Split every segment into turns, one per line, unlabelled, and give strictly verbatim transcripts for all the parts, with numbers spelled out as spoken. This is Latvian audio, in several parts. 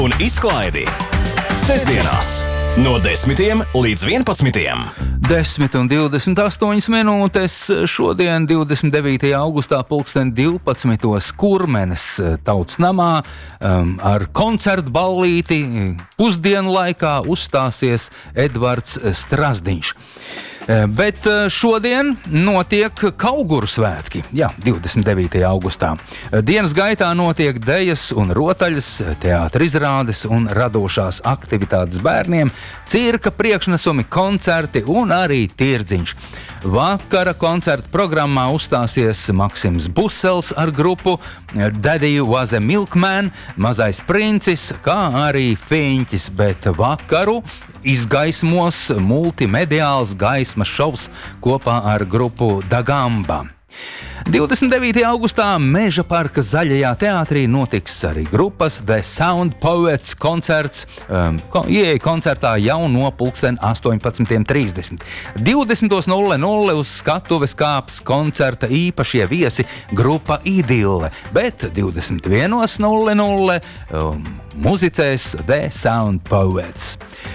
un izklaidi sestdienās no desmitiem līdz vienpadsmitiem.
desmit un divdesmit astoņas minūtes. Šodien, divdesmit devītajā augustā, pulksten divpadsmitos Kurmenes Tautas namā um, ar koncertu ballīti pusdienu laikā uzstāsies Edvards Strazdiņš. Bet šodien notiek Kauguru svētki, jā, divdesmit devītajā augustā. Dienas gaitā notiek dejas un rotaļas, teātra izrādes un radošās aktivitātes bērniem, cirka priekšnesumi, koncerti un arī tirdziņš. Vakara koncerta programmā uzstāsies Maksims Busels ar grupu Daddy Was a Milkman, Mazais princis, kā arī Fiņķis, bet vakaru izgaismos multimediāls gaismas šovs kopā ar grupu Dagamba. divdesmit devītajā augustā Meža parka Zaļajā teātrī notiks arī grupas The Sound Poets koncerts. Um, ieeja koncertā jau no pulksten astoņpadsmit trīsdesmit. divdesmit nulle nulle uz skatuves kāps koncerta īpašie viesi grupa Idille, bet divdesmit viens nulle nulle um, muzicēs The Sound Poets.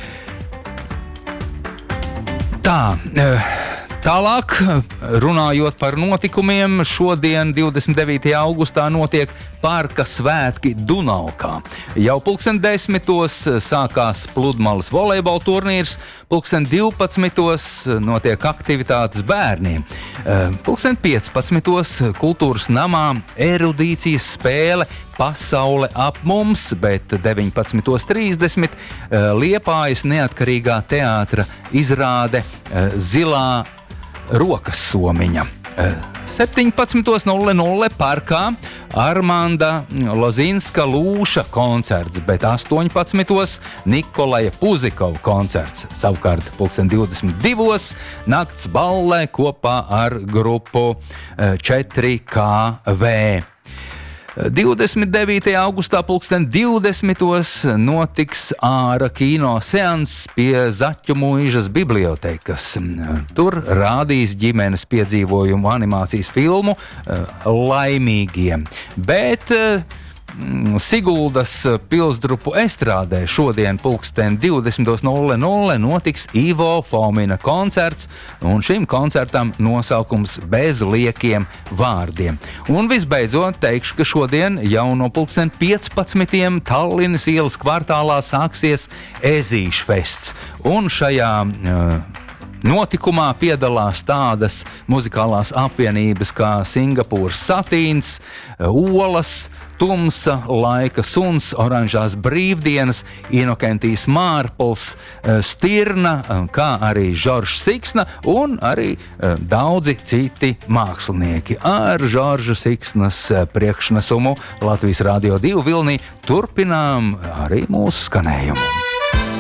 Tā, tālāk, runājot par notikumiem, šodien, divdesmit devītajā augustā, notiek Parka svētki Dunaukā. Jau pulksten desmitos sākās pludmales volejbola turnīrs, pulksten divpadsmitos notiek aktivitātes bērniem. Pulksten piecpadsmitos kultūras namā erudīcijas spēle Pasaule ap mums, bet deviņpadsmit trīsdesmit Liepājas neatkarīgā teātra izrāde Zilā rokas somiņa. septiņpadsmit nulle nulle parkā Armanda Lozinska Lūša koncerts, bet astoņpadsmitos Nikolaja Puzikova koncerts. Savukārt pulksten divdesmit divos nakts ballē kopā ar grupu četri K V. divdesmit devītajā augustā pulksten divdesmitos notiks āra kino seanss pie Zaķu mūžas bibliotekas. Tur rādīs ģimenes piedzīvojumu animācijas filmu Laimīgie. Bet Siguldas pilsdrupu estrādē šodien pulksten divdesmit nulle nulle notiks Ivo Fomina koncerts, un šim koncertam nosaukums Bez liekiem vārdiem. Un visbeidzot teikšu, ka šodien jau no pulksten piecpadsmitiem Tallinas ielas kvartālā sāksies Ezīšu fests, un šajā uh, notikumā piedalās tādas muzikālās apvienības kā Singapūras Satīns, Olas, Tumsa, Laika suns, Oranžās brīvdienas, Inokentijas Mārpls, Stirna, kā arī Žoržs Siksna un arī daudzi citi mākslinieki. Ar Žorža Siksnas priekšnesumu Latvijas Radio divi vilnī turpinām arī mūsu skanējumu.